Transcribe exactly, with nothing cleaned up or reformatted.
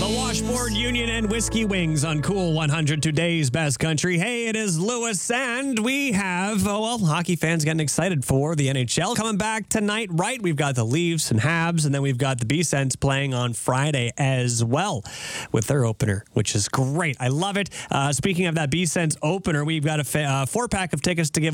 Washboard Union and Whiskey Wings on Cool one hundred, today's best country. Hey, it is Lewis, and we have, oh, well, hockey fans getting excited for the N H L coming back tonight, right? We've got the Leafs and Habs, and then we've got the B-Cents playing on Friday as well with their opener, which is great. I love it. Uh, speaking of that B-Cents opener, we've got a fa- uh, four-pack of tickets to give